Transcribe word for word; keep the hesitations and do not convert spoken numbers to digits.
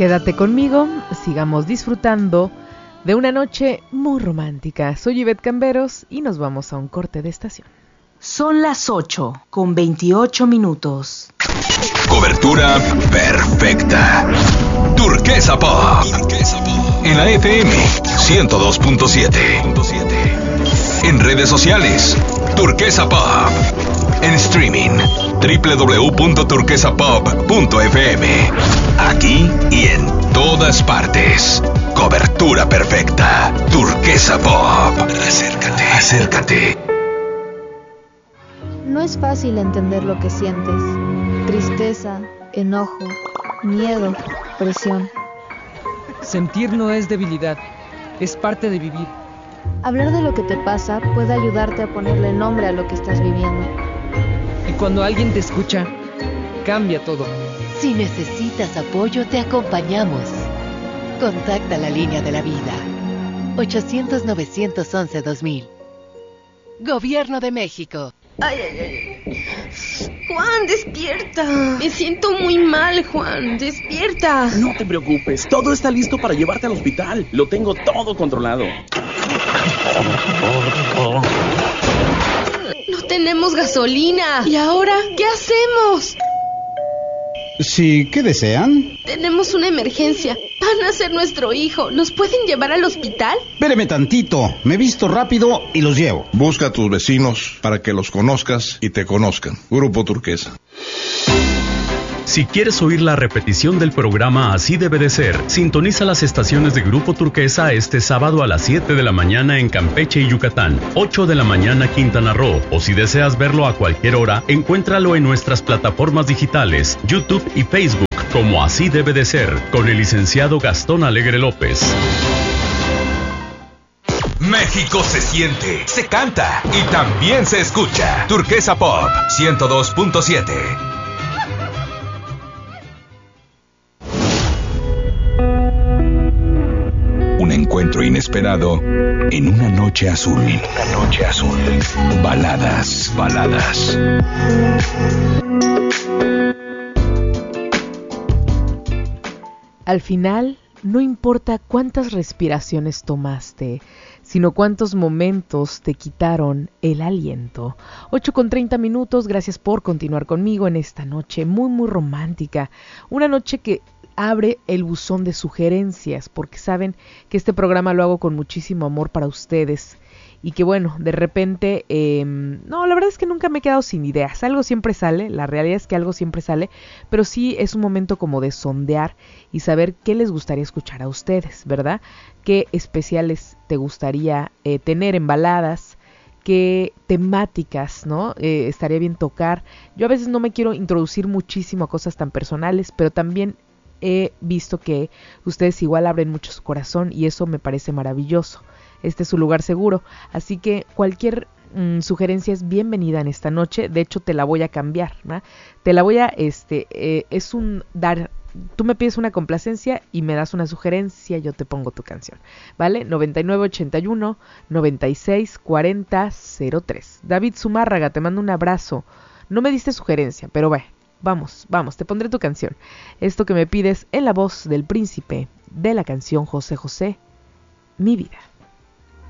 Quédate conmigo, sigamos disfrutando de una noche muy romántica. Soy Ivette Camberos y nos vamos a un corte de estación. Son las ocho con veintiocho minutos. Cobertura perfecta. Turquesa Pop. En la F M ciento dos punto siete. En redes sociales, Turquesa Pop. En streaming, doble u doble u doble u punto turquesa pop punto f m. Aquí y en todas partes. Cobertura perfecta. Turquesa Pop. Acércate, acércate. No es fácil entender lo que sientes. Tristeza, enojo, miedo, presión. Sentir no es debilidad, es parte de vivir. Hablar de lo que te pasa puede ayudarte a ponerle nombre a lo que estás viviendo. Y cuando alguien te escucha, cambia todo. Si necesitas apoyo, te acompañamos. Contacta la línea de la vida. ochocientos, novecientos once, dos mil. Gobierno de México. Ay, ay, ay. Juan, despierta. Me siento muy mal, Juan. Despierta. No te preocupes. Todo está listo para llevarte al hospital. Lo tengo todo controlado. No tenemos gasolina. ¿Y ahora qué hacemos? Sí, ¿qué desean? Tenemos una emergencia. Van a ser nuestro hijo. ¿Nos pueden llevar al hospital? Espéreme tantito. Me visto rápido y los llevo. Busca a tus vecinos para que los conozcas y te conozcan. Grupo Turquesa. Si quieres oír la repetición del programa Así Debe de Ser, sintoniza las estaciones de Grupo Turquesa este sábado a las siete de la mañana en Campeche y Yucatán, ocho de la mañana Quintana Roo, o si deseas verlo a cualquier hora, encuéntralo en nuestras plataformas digitales, YouTube y Facebook, como Así Debe de Ser, con el licenciado Gastón Alegre López. México se siente, se canta y también se escucha. Turquesa Pop ciento dos punto siete. Un encuentro inesperado en una noche azul. En una noche azul. Baladas, baladas. Al final, no importa cuántas respiraciones tomaste, sino cuántos momentos te quitaron el aliento. ocho con treinta minutos, gracias por continuar conmigo en esta noche muy muy romántica. Una noche que abre el buzón de sugerencias, porque saben que este programa lo hago con muchísimo amor para ustedes. Y que bueno, de repente, eh, no, la verdad es que nunca me he quedado sin ideas. Algo siempre sale, la realidad es que algo siempre sale, pero sí es un momento como de sondear y saber qué les gustaría escuchar a ustedes, ¿verdad? ¿Qué especiales te gustaría eh, tener en baladas? ¿Qué temáticas, no? Eh, estaría bien tocar. Yo a veces no me quiero introducir muchísimo a cosas tan personales, pero también he visto que ustedes igual abren mucho su corazón y eso me parece maravilloso. Este es su lugar seguro, así que cualquier mmm, sugerencia es bienvenida en esta noche. De hecho, te la voy a cambiar, ¿no? Te la voy a, este, eh, es un dar, tú me pides una complacencia y me das una sugerencia, yo te pongo tu canción, ¿vale? noventa y nueve ochenta y uno noventa y seis cuarenta cero tres. David Zumárraga, te mando un abrazo. No me diste sugerencia, pero bueno, vamos, vamos, te pondré tu canción. Esto que me pides en la voz del príncipe de la canción José José, Mi Vida.